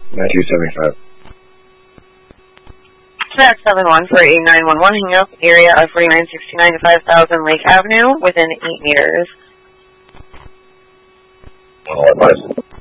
9275. That's 71 for 8911, hang up, area of 4969 to 5000 Lake Avenue, within 8 meters. Well, advice.